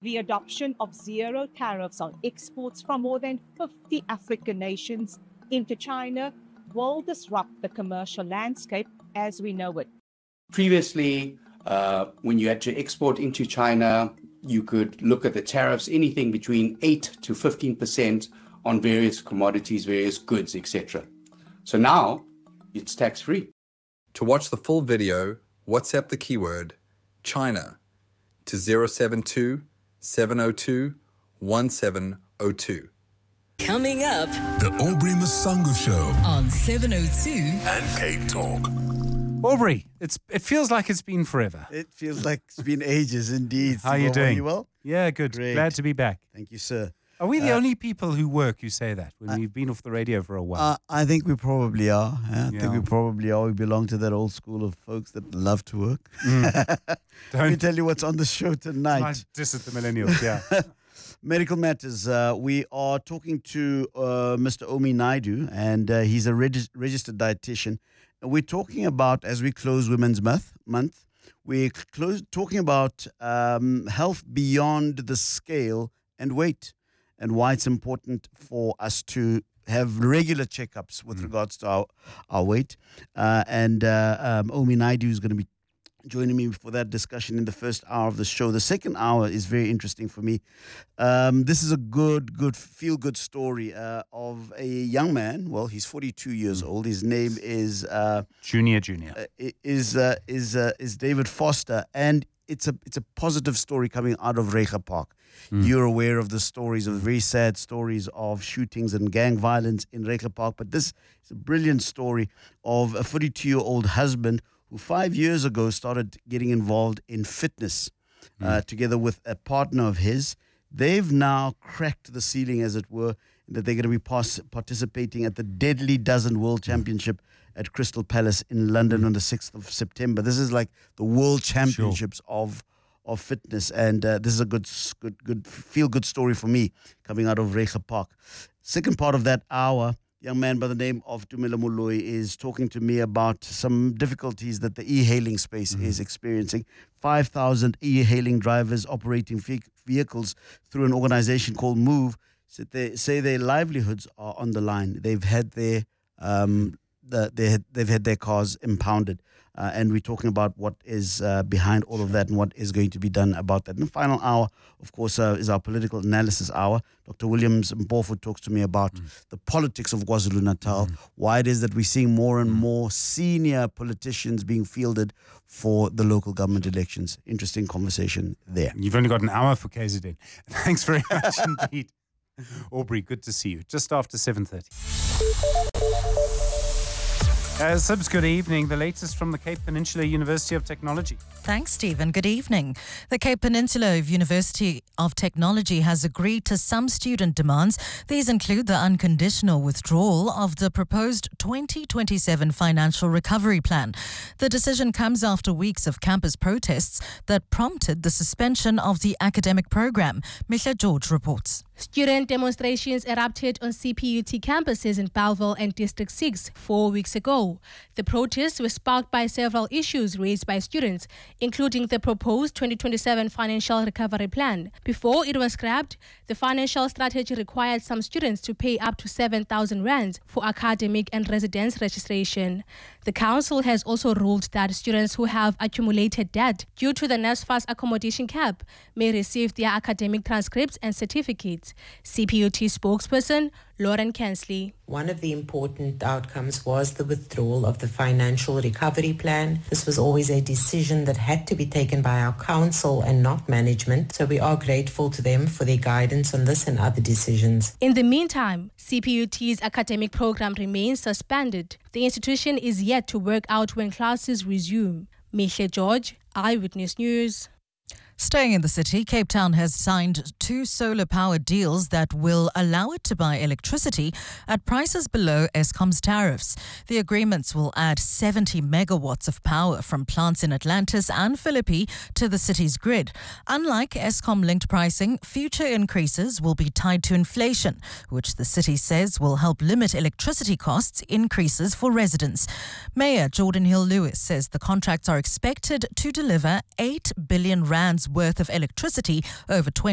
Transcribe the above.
The adoption of zero tariffs on exports from more than 50 African nations into China will disrupt the commercial landscape as we know it. Previously, when you had to export into China, you could look at the tariffs, anything between 8 to 15% on various commodities, various goods, etc. So now it's tax-free. To watch the full video, WhatsApp the keyword China to 072 702 1702. Coming up, The Aubrey Masango Show on 702 and Cape Talk. Aubrey, it feels like it's been forever. It feels like it's been ages indeed. How are you doing? Are you well? Yeah, good. Great. Glad to be back. Thank you, sir. Are we the only people who say that when we've been off the radio for a while? I think we probably are. I think Yeah. we probably are. We belong to that old school of folks that love to work. Let me Don't tell you what's on the show tonight. diss at the millennials, yeah. Medical Matters. We are talking to Mr. Omi Naidu, and he's a registered dietitian. And we're talking about, as we close Women's Month, we're talking about health beyond the scale and weight, and why it's important for us to have regular checkups with regards to our weight. Omi Naidu is going to be joining me for that discussion in the first hour of the show. The second hour is very interesting for me. This is a good feel-good story of a young man. Well, he's 42 years old. His name is Junior. is David Foster, and it's a positive story coming out of Reiger Park. You're aware of the stories, of very sad stories of shootings and gang violence in Reiger Park, but this is a brilliant story of a 42-year-old husband who 5 years ago started getting involved in fitness together with a partner of his. They've now cracked the ceiling, as it were, that they're going to be participating at the Deadly Dozen World Championship at Crystal Palace in London on the 6th of September. This is like the World Championships of fitness, and this is a good feel-good story for me coming out of Reiger Park. Second part of that hour, young man by the name of Tumelo Moloi is talking to me about some difficulties that the e-hailing space is experiencing. 5,000 e-hailing drivers operating vehicles through an organization called Move say their livelihoods are on the line. They've had their cars impounded. And we're talking about what is behind all of that and what is going to be done about that. And the final hour, of course, is our political analysis hour. Dr. Williams Mpofu talks to me about the politics of KwaZulu-Natal, why it is that we're seeing more and more senior politicians being fielded for the local government elections. Interesting conversation there. You've only got an hour for KZN. Thanks very much indeed. Aubrey, good to see you. Just after 7:30. Sibs, good evening. The latest from the Cape Peninsula University of Technology. Thanks, Stephen. Good evening. The Cape Peninsula University of Technology has agreed to some student demands. These include the unconditional withdrawal of the proposed 2027 financial recovery plan. The decision comes after weeks of campus protests that prompted the suspension of the academic program. Misha George reports. Student demonstrations erupted on CPUT campuses in Bellville and District 6 4 weeks ago. The protests were sparked by several issues raised by students, including the proposed 2027 financial recovery plan. Before it was scrapped, the financial strategy required some students to pay up to 7,000 rands for academic and residence registration. The council has also ruled that students who have accumulated debt due to the NSFAS accommodation cap may receive their academic transcripts and certificates. CPUT spokesperson Lauren Kensley. One of the important outcomes was the withdrawal of the financial recovery plan. This was always a decision that had to be taken by our council and not management, so we are grateful to them for their guidance on this and other decisions. In the meantime, CPUT's academic program remains suspended. The institution is yet to work out when classes resume. Misha George, Eyewitness News. Staying in the city, Cape Town has signed 2 solar power deals that will allow it to buy electricity at prices below Eskom's tariffs. The agreements will add 70 megawatts of power from plants in Atlantis and Philippi to the city's grid. Unlike Eskom-linked pricing, future increases will be tied to inflation, which the city says will help limit electricity costs increases for residents. Mayor Jordan Hill-Lewis says the contracts are expected to deliver 8 billion rands worth of electricity over